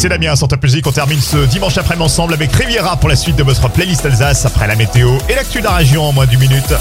c'est Damien sur Top Music. On termine ce dimanche après-midi ensemble avec Riviera pour la suite de votre playlist Alsace après la météo et l'actu de la région en moins d'1 minute.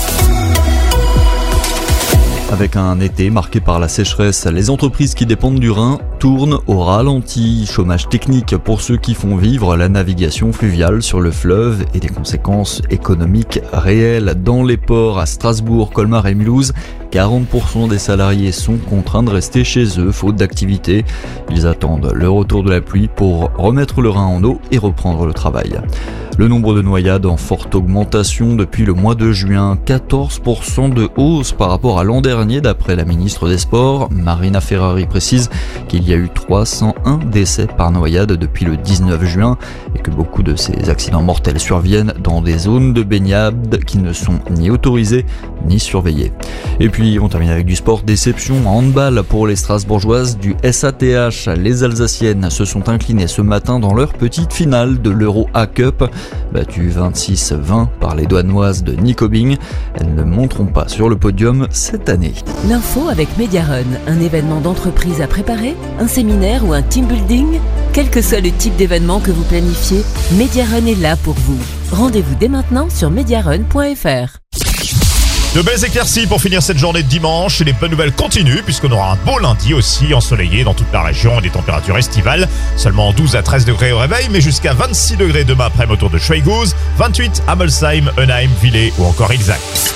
Avec un été marqué par la sécheresse, les entreprises qui dépendent du Rhin tournent au ralenti. Chômage technique pour ceux qui font vivre la navigation fluviale sur le fleuve et des conséquences économiques réelles. Dans les ports à Strasbourg, Colmar et Mulhouse, 40% des salariés sont contraints de rester chez eux faute d'activité. Ils attendent le retour de la pluie pour remettre le Rhin en eau et reprendre le travail. Le nombre de noyades en forte augmentation depuis le mois de juin, 14% de hausse par rapport à l'an dernier d'après la ministre des Sports. Marina Ferrari précise qu'il y a eu 301 décès par noyade depuis le 19 juin et que beaucoup de ces accidents mortels surviennent dans des zones de baignade qui ne sont ni autorisées ni surveillées. Et puis on termine avec du sport, déception en handball pour les Strasbourgeoises du SATH. Les Alsaciennes se sont inclinées ce matin dans leur petite finale de l'Euro A-Cup. Battues 26-20 par les Douanoises de Nyköping, elles ne monteront pas sur le podium cette année. L'info avec Mediarun, un événement d'entreprise à préparer, un séminaire ou un team building. Quel que soit le type d'événement que vous planifiez, Mediarun est là pour vous. Rendez-vous dès maintenant sur mediarun.fr. De belles éclaircies pour finir cette journée de dimanche et les bonnes nouvelles continuent puisqu'on aura un beau lundi aussi ensoleillé dans toute la région et des températures estivales. Seulement 12 à 13 degrés au réveil mais jusqu'à 26 degrés demain après-midi autour de Schweighouse, 28 à Molsheim, Önheim, Villers ou encore Ilzach.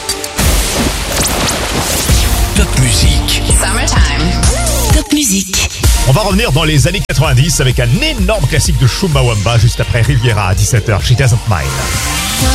Top Music. Summertime. Top Music. On va revenir dans les années 90 avec un énorme classique de Chumbawamba juste après Riviera à 17h chez Doesn't Mind.